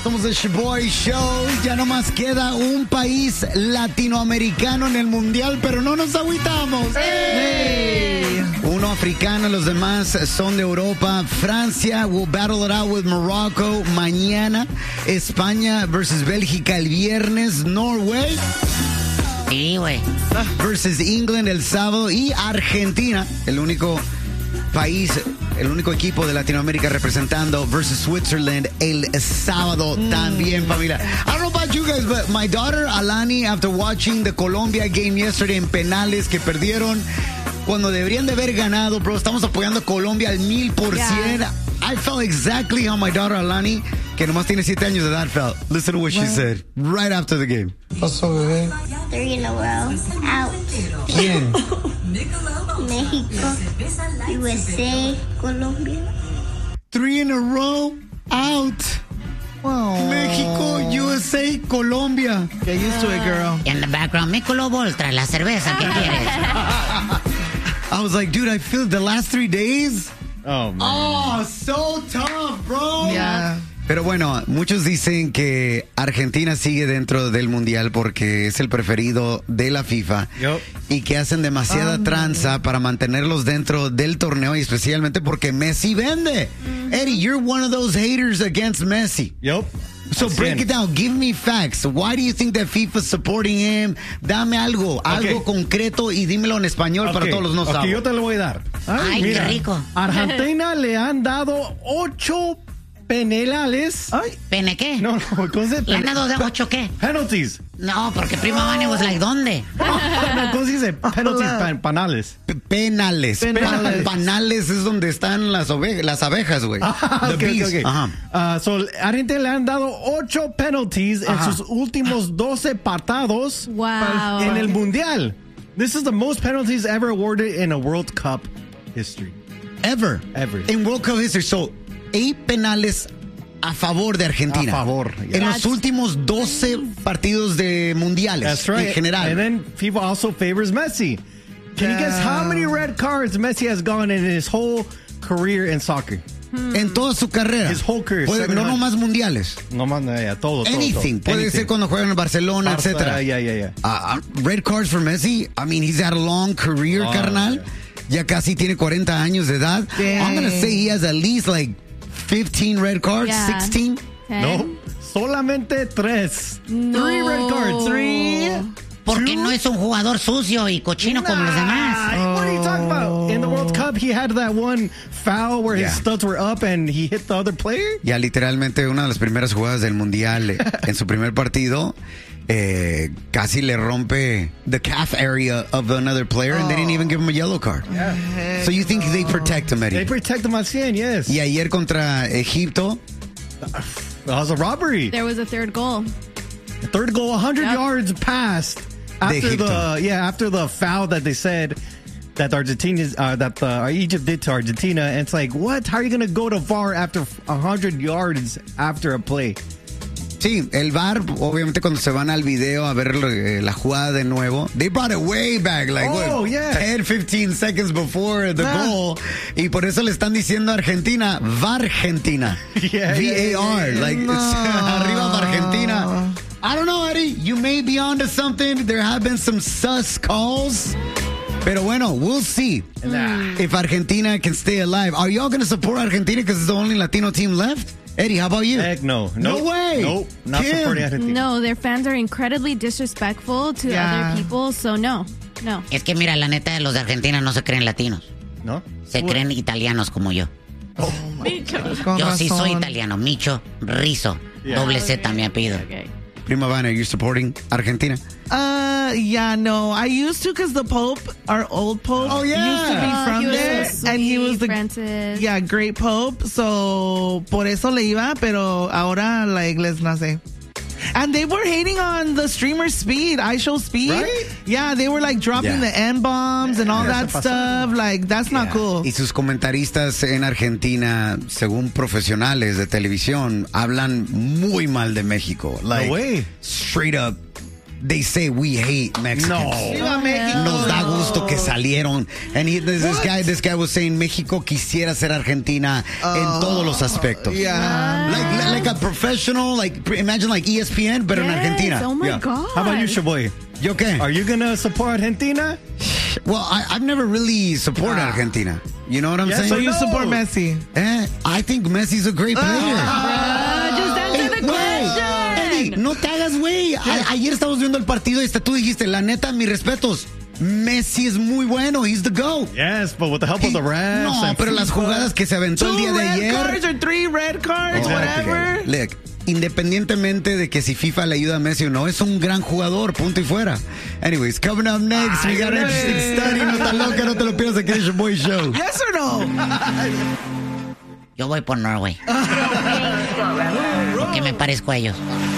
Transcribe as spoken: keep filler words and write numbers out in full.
Somos el Shoboy Show. Ya nomás queda un país latinoamericano en el mundial, pero no nos agüitamos. ¡Hey! Uno africano, los demás son de Europa. Francia will battle it out with Morocco mañana. España versus Bélgica el viernes. Norway. Sí, güey. Versus England el sábado. Y Argentina, el único país, el único equipo de Latinoamérica representando versus Switzerland el sábado mm. también, familia. I don't know about you guys, but my daughter Alani, after watching the Colombia game yesterday en penales que perdieron cuando deberían de haber ganado, bro, estamos apoyando a Colombia al mil por cien. Yeah. I felt exactly how my daughter Alani, que nomás tiene siete años de edad, felt. Listen to what she said right after the game. Pasó, bebé. Three in a row. Out. ¿Quién? México, U S A, Colombia. Three in a row, out. Wow. México, U S A, Colombia. Get used to it, girl. In the background, Michelob Ultra, la cerveza, ¿qué quieres? I was like, dude, I feel the last three days. Oh, man. Oh, so tough, bro. Yeah. Pero bueno, muchos dicen que Argentina sigue dentro del Mundial porque es el preferido de la FIFA. Yep. Y que hacen demasiada um, tranza para mantenerlos dentro del torneo y especialmente porque Messi vende. Mm-hmm. Eddie, you're one of those haters against Messi. Yep. So That's break him. it down. Give me facts. Why do you think that FIFA's supporting him? Dame algo, okay. algo concreto y dímelo en español okay. para todos los no okay, saben. yo te lo voy a dar. Ay, Ay mira, qué rico. Argentina le han dado ocho penales. Ay. ¿Pene qué? No, no, ¿cómo se dice? ¿Le han dado de ocho qué? Penalties. No, porque Prima Vane was like, ¿dónde? No, ¿cómo se dice? Penalties, pan, panales. P- penales. Penales. Panales es donde están las, ovejas, las abejas, güey. Ah, The okay, bees. okay, okay. Ajá. Uh, so, a Argentina le han dado ocho penalties Ajá. en sus últimos doce partidos wow. en el Mundial. This is the most penalties ever awarded in a World Cup history. Ever. Ever. In World Cup history. So, eight penales a favor de Argentina. A favor. Yeah. En los últimos doce partidos de mundiales. That's right. En general. And then FIFA also favors Messi. Can yeah. you guess how many red cards Messi has gone in his whole career in soccer? Hmm. En toda su carrera. His whole career. Puede, no nomás mundiales. No más, yeah, todo, todo. Anything. todo. Puede Anything. ser cuando juegan en Barcelona, Barça, etcétera. Yeah, yeah, yeah. Uh, red cards for Messi. I mean, he's had a long career, oh, carnal. Yeah. Ya casi tiene cuarenta años de edad. Dang. I'm going to say he has at least like fifteen red cards, Yeah. sixteen. No, solamente tres. No. Three red cards. Three. Porque two? no es un jugador sucio y cochino nah, como los demás. Oh. What are you talking about? In the World Cup, he had that one foul where Yeah. his studs were up and he hit the other player. Ya literalmente una de las primeras jugadas del Mundial eh, en su primer partido. Eh, casi le rompe the calf area of another player, oh. and they didn't even give him a yellow card. Yeah. So you think they protect him, Eddie? They protect him al cien, yes. Y ayer contra Egipto. That was a robbery. There was a third goal. Third goal, one hundred Yep. yards past after the yeah after the foul that they said that Argentina uh, that uh, Egypt did to Argentina. And it's like, what? How are you going to go to V A R after one hundred yards after a play? Sí, el V A R, obviamente cuando se van al video a ver eh, la jugada de nuevo, they brought it way back, like oh, what, yeah. ten, fifteen seconds before the Ah. goal. Y por eso le están diciendo a Argentina, Vargentina. Yeah, V A R, yeah, yeah, yeah. like No. arriba Vargentina. I don't know, Eddie, you may be onto something. There have been some sus calls. Pero bueno, we'll see Nah. if Argentina can stay alive. Are y'all going to support Argentina because it's the only Latino team left? Eddie, how about you? Heck no. No Nope. way. Nope. Not Kim. supporting Argentina. No, their fans are incredibly disrespectful to Yeah. other people, so no, no. Es que mira, la neta, los de Argentina no se creen latinos. No? Se What? creen italianos como yo. Con Yo sí soy razón. italiano. Micho, Rizzo, Yeah. doble Z mi apellido. Okay. Prima Vana, are you supporting Argentina? Uh, yeah, no. I used to because the Pope, our old Pope, Oh, yeah. used to be Oh, from he was there, so and he was sweet, the Francis. yeah great Pope. So por eso le iba, pero ahora like les nace. And they were hating on the streamer Speed, I Show Speed. Right? Yeah, they were like dropping Yeah. the N bombs and all Yeah, that eso pasó. stuff. Like that's not Yeah. cool. Y sus comentaristas en Argentina, según profesionales de televisión, hablan muy mal de México. Like, way. straight up they say we hate Mexicans. No. Viva México. Nos da gusto que salieron. And he, this, this guy, this guy was saying México quisiera ser Argentina en todos los aspectos. Yeah. Like, like a professional, like imagine like E S P N, pero en Yes, Argentina. Oh my Yeah. God. How about you, Shaboy? ¿Yo qué? Are you gonna support Argentina? Well, I, I've never really supported Argentina. You know what I'm Yes, saying? So you No. support Messi? Eh, I think Messi's a great player. Uh, just answer the Güey, Eddie, question. no te hagas, güey. A- Ayer estábamos viendo el partido y hasta tú dijiste, la neta, mis respetos. Messi es muy bueno. He's the GOAT. Yes, but with the help of He- the refs. no, and pero las FIFA. jugadas que se aventó el Two día de red ayer. cards or three red cards, Oh, whatever. Look, independientemente de que si FIFA le ayuda a Messi o no, es un gran jugador, punto y fuera. Anyways, coming up next, we got an interesting study. No tan loca, no te lo pierdas aquí en Your Boy Show. Yes or no? Yo voy por Norway. Porque me parezco a ellos.